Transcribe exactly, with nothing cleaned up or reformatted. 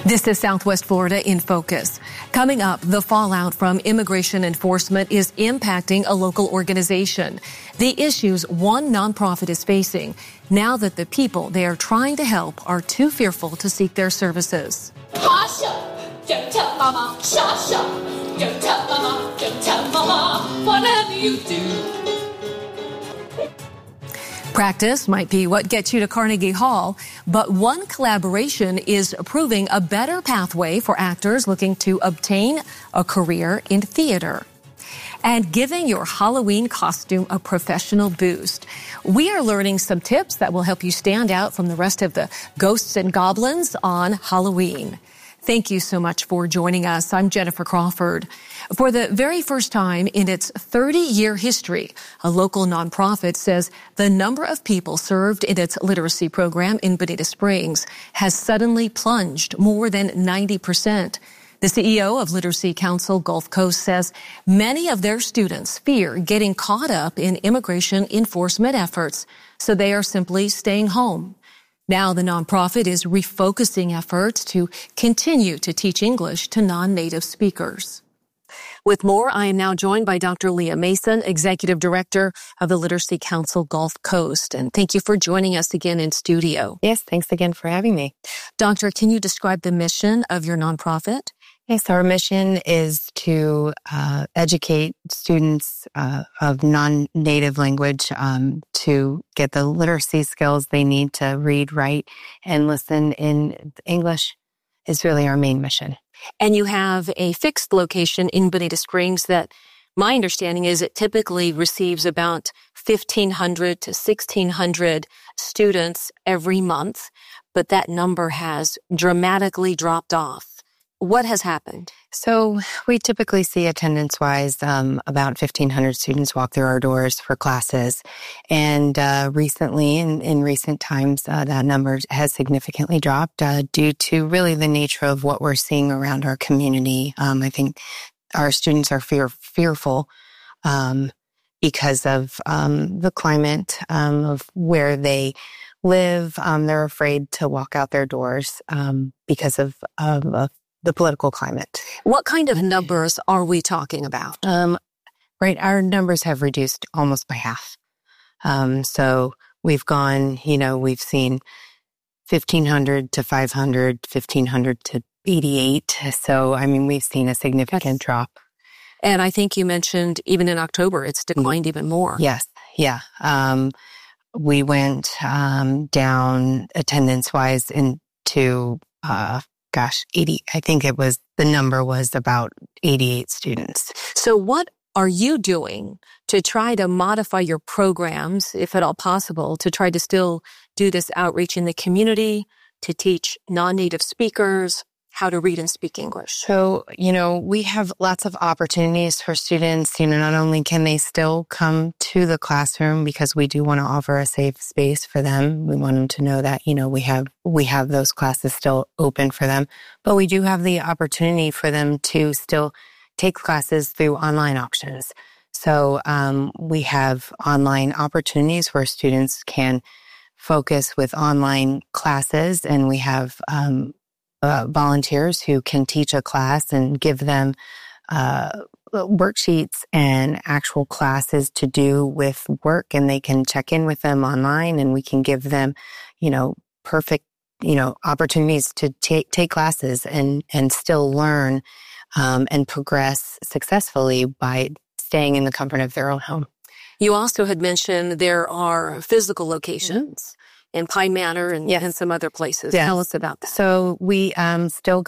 This is Southwest Florida in Focus. Coming up, the fallout from immigration enforcement is impacting a local organization. The issues one nonprofit is facing now that the people they are trying to help are too fearful to seek their services. Whatever you do. Practice might be what gets you to Carnegie Hall, but one collaboration is proving a better pathway for actors looking to obtain a career in theater. And giving your Halloween costume a professional boost. We are learning some tips that will help you stand out from the rest of the ghosts and goblins on Halloween. Thank you so much for joining us. I'm Jennifer Crawford. For the very first time in its thirty-year history, a local nonprofit says the number of people served in its literacy program in Bonita Springs has suddenly plunged more than ninety percent. The C E O of Literacy Council Gulf Coast says many of their students fear getting caught up in immigration enforcement efforts, so they are simply staying home. Now the nonprofit is refocusing efforts to continue to teach English to non-native speakers. With more, I am now joined by Doctor Leah Mason, Executive Director of the Literacy Council Gulf Coast. And thank you for joining us again in studio. Yes, thanks again for having me. Doctor, can you describe the mission of your nonprofit? Yes, our mission is to uh, educate students uh, of non-native language um, to get the literacy skills they need to read, write, and listen in English is really our main mission. And you have a fixed location in Bonita Springs that my understanding is it typically receives about fifteen hundred to sixteen hundred students every month, but that number has dramatically dropped off. What has happened? So we typically see attendance-wise um, about fifteen hundred students walk through our doors for classes. And uh, recently, in, in recent times, uh, that number has significantly dropped uh, due to really the nature of what we're seeing around our community. Um, I think our students are fear, fearful um, because of um, the climate um, of where they live. Um, they're afraid to walk out their doors um, because of, of, of the political climate. What kind of numbers are we talking about? Um, right, our numbers have reduced almost by half. Um, so we've gone, you know, we've seen fifteen hundred to five hundred, fifteen hundred to eighty-eight. So, I mean, we've seen a significant drop. And I think you mentioned even in October, it's declined mm-hmm. even more. Yes, yeah. Um, we went um, down attendance-wise into uh Gosh, eighty, I think it was, the number was about eighty-eight students. So what are you doing to try to modify your programs, if at all possible, to try to still do this outreach in the community, to teach non-native speakers how to read and speak English? So, you know, we have lots of opportunities for students. You know, not only can they still come to the classroom because we do want to offer a safe space for them. We want them to know that, you know, we have, we have those classes still open for them, but we do have the opportunity for them to still take classes through online options. So, um, we have online opportunities where students can focus with online classes, and we have, um, Uh, volunteers who can teach a class and give them uh, worksheets and actual classes to do with work, and they can check in with them online, and we can give them, you know, perfect, you know, opportunities to take take classes and and still learn um, and progress successfully by staying in the comfort of their own home. You also had mentioned there are physical locations. Mm-hmm. in Pine Manor and, yes. and some other places. Yes. Tell us about that. So we um, still